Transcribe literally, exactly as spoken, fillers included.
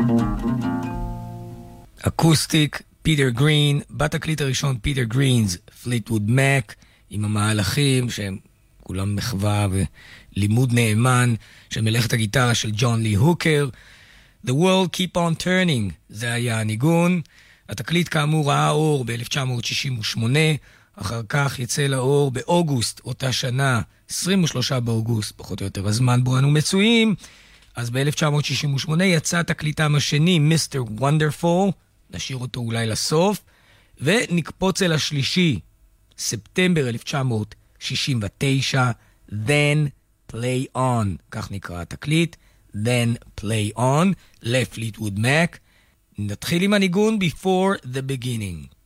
אקוסטיק, פיטר גרין, בתקליט הראשון פיטר גרינס, פליטווד מק, עם המהלכים שהם כולם מחווה ולימוד נאמן של מלאכת הגיטרה של ג'ון לי הוקר. The World Keep On Turning, זה היה הניגון. התקליט כאמור ראה אור ב-אלף תשע מאות שישים ושמונה, אחר כך יצא לאור באוגוסט אותה שנה, עשרים ושלושה באוגוסט, פחות או יותר הזמן בו אנו מצויים. אז ב-אלף תשע מאות שישים ושמונה יצא תקליטם השני, מיסטר Wonderful, נשאיר אותו אולי לסוף, ונקפוץ אל השלישי, ספטמבר אלף תשע מאות שישים ותשע, Then Play On, כך נקרא התקליט, Then Play On, לפליטווד מק. נתחיל עם הניגון Before the Beginning.